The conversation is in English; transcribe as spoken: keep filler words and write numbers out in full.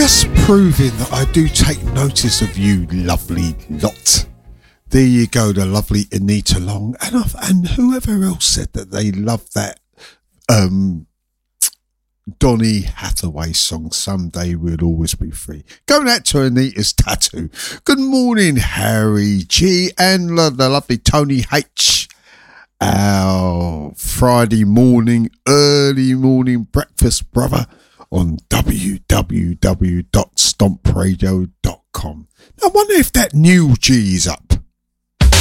Just proving that I do take notice of you, lovely lot. There you go, the lovely Anita Long, and I've, and whoever else said that they love that um, Donny Hathaway song, Someday We'll Always Be Free. Going out to Anita's Tattoo. Good morning, Harry G, and lo- the lovely Tony H. Our Friday morning, early morning breakfast, brother, on w w w dot stomp radio dot com. I wonder if that new G is up.